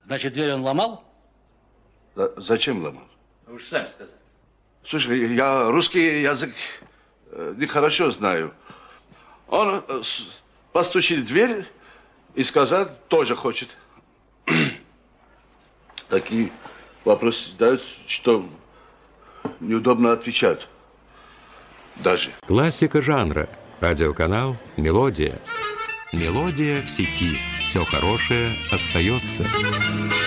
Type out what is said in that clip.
Значит, дверь он ломал? Зачем ломал? Вы же сами сказали. Слушай, я русский язык нехорошо знаю. Он постучил в дверь и сказал, тоже хочет. Такие вопросы задают, что неудобно отвечать. Даже. Классика жанра. Радиоканал «Мелодия». «Мелодия» в сети. Все хорошее остается.